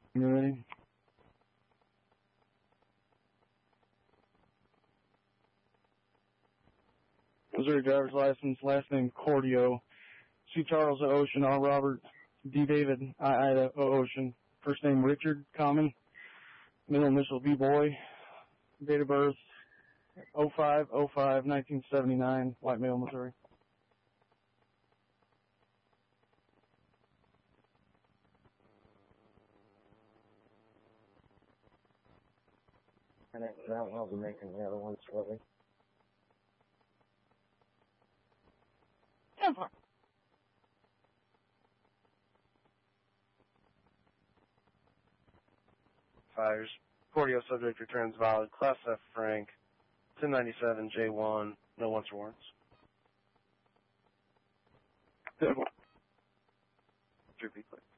You ready? Missouri driver's license, last name Cordio. C. Charles O. Ocean, R. Robert, D. David, I. Ida, O. Ocean. First name Richard, common. Middle initial V. Boy. Date of birth 05/05/1979, White Male, Missouri. And I'll be making the other one shortly. 10-4. Fires. Cordio subject returns valid. Class F Frank. 1097 J1. No wants or warrants. 10-4. Repeat, please.